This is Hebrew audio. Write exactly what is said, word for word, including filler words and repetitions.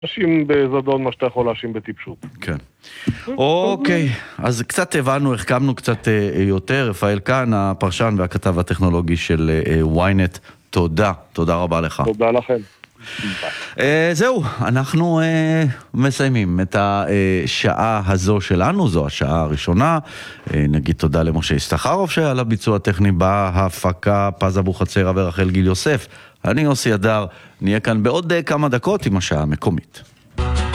להאשים בזדון מה שאתה יכול להאשים בטיפשות. כן. אוקיי, אז קצת הבנו, החכמנו קצת יותר. רפאל קאהן, הפרשן והכתב הטכנולוגי של ynet, תודה, תודה רבה לך. תודה לכם. זהו, אנחנו מסיימים את השעה הזו שלנו, זו השעה הראשונה. נגיד תודה למשה יששכרוף שעל הביצוע הטכני בהפקה, פז אבוחצירא ורחל גיל יוסף. אני יוסי אדר, נהיה כאן בעוד כמה דקות עם השעה המקומית.